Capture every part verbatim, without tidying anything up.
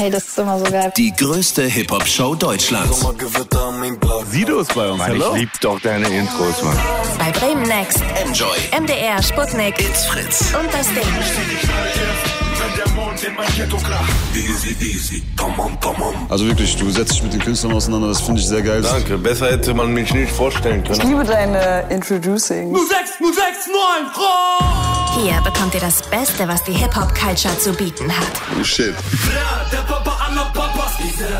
Hey, das ist immer so geil. Die größte Hip-Hop-Show Deutschlands. Sido ist bei uns. Mann, Hallo. ich lieb doch deine Intros, Mann. Bei Bremen Next, Enjoy, M D R, Sputnik, It's Fritz. und das Ding. Also wirklich, du setzt dich mit den Künstlern auseinander, das finde ich sehr geil. Danke, besser hätte man mich nicht vorstellen Ich können. liebe deine Introducing. null sechs null sechs neun, Frau! Hier bekommt ihr das Beste, was die Hip-Hop-Culture zu bieten hat. Oh shit. Der Papa aller Papas,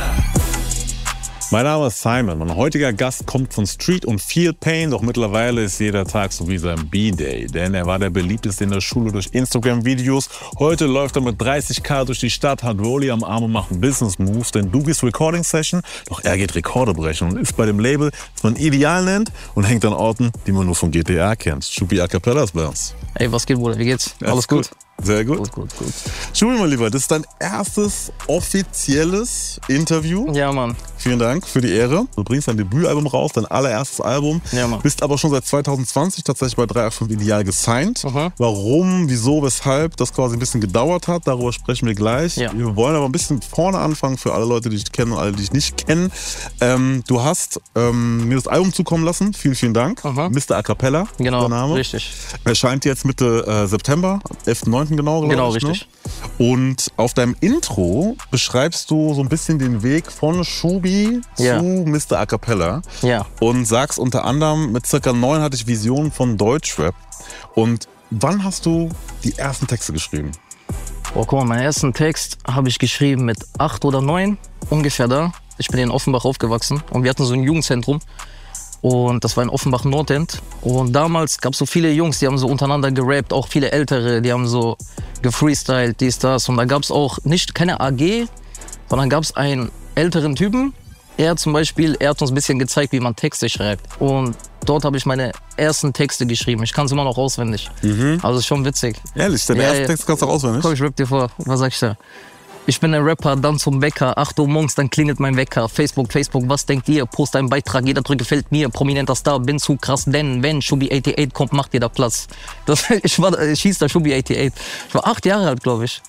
Mein Name ist Simon. Mein heutiger Gast kommt von Street und Feel Pain, doch mittlerweile ist jeder Tag so wie sein B-Day. Denn er war der beliebteste in der Schule durch Instagram-Videos. Heute läuft er mit dreißig K durch die Stadt, hat Rolli am Arm und macht Business Moves. Denn du gehst Recording Session, doch er geht Rekorde brechen und ist bei dem Label, das man ideal nennt und hängt an Orten, die man nur von G T A kennt. Schubi A Cappella ist bei uns. Ey, was geht, Bruder? Wie geht's? Ja, Alles gut? Sehr gut. Gut, gut, gut. Schubi, mein Lieber, das ist dein erstes offizielles Interview. Ja, Mann. Vielen Dank für die Ehre. Du bringst dein Debütalbum raus, dein allererstes Album. Ja, Mann. Bist aber schon seit zwanzig zwanzig tatsächlich bei drei acht fünf Ideal gesigned. Mhm. Warum, wieso, weshalb das quasi ein bisschen gedauert hat, darüber sprechen wir gleich. Ja. Wir wollen aber ein bisschen vorne anfangen für alle Leute, die dich kennen und alle, die dich nicht kennen. Ähm, du hast ähm, mir das Album zukommen lassen. Vielen, vielen Dank. Mhm. Mister A Cappella, Genau, der Name. richtig. Erscheint jetzt Mitte äh, September, elften neunten genau. Genau, ich, richtig. Ne? Und auf deinem Intro beschreibst du so ein bisschen den Weg von Schubi Ja. zu Mister A Cappella. Ja. Und sagst unter anderem, mit circa neun hatte ich Visionen von Deutschrap. Und wann hast du die ersten Texte geschrieben? Oh, guck mal, meinen ersten Text habe ich geschrieben mit acht oder neun, ungefähr da. Ich bin in Offenbach aufgewachsen und wir hatten so ein Jugendzentrum. Und das war in Offenbach Nordend. Und damals gab es so viele Jungs, die haben so untereinander gerappt, auch viele Ältere, die haben so gefreestylt, dies, das. Und da gab es auch nicht keine A G, sondern gab es einen älteren Typen. Er zum Beispiel, er hat uns ein bisschen gezeigt, wie man Texte schreibt. Und dort habe ich meine ersten Texte geschrieben. Ich kann es immer noch auswendig. Mhm. Also ist schon witzig. Ehrlich, dein Ja, ersten ja. Text kannst du auch auswendig? Komm, ich rap dir vor. Was sag ich da? Ich bin ein Rapper, dann zum Wecker. acht Uhr morgens, dann klingelt mein Wecker. Facebook, Facebook, was denkt ihr? Post einen Beitrag, jeder drückt gefällt mir. Prominenter Star, bin zu krass, denn wenn Schubi achtundachtzig kommt, macht ihr da Platz. Das, ich, war, ich hieß da Schubi achtundachtzig. Ich war acht Jahre alt, glaube ich.